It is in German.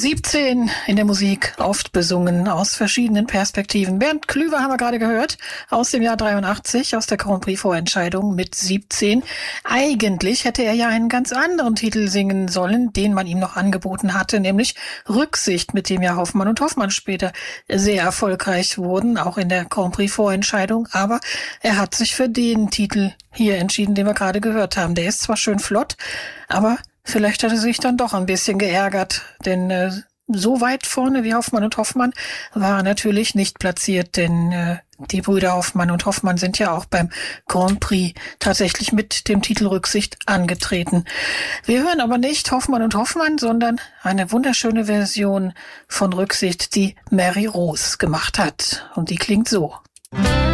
17 in der Musik, oft besungen aus verschiedenen Perspektiven. Bernd Klüver haben wir gerade gehört, aus dem Jahr 83, aus der Grand Prix Vorentscheidung mit 17. Eigentlich hätte er ja einen ganz anderen Titel singen sollen, den man ihm noch angeboten hatte, nämlich Rücksicht, mit dem ja Hoffmann und Hoffmann später sehr erfolgreich wurden, auch in der Grand Prix Vorentscheidung. Aber er hat sich für den Titel hier entschieden, den wir gerade gehört haben. Der ist zwar schön flott, aber vielleicht hat er sich dann doch ein bisschen geärgert, denn so weit vorne wie Hoffmann und Hoffmann war er natürlich nicht platziert, denn die Brüder Hoffmann und Hoffmann sind ja auch beim Grand Prix tatsächlich mit dem Titel Rücksicht angetreten. Wir hören aber nicht Hoffmann und Hoffmann, sondern eine wunderschöne Version von Rücksicht, die Mary Rose gemacht hat. Und die klingt so.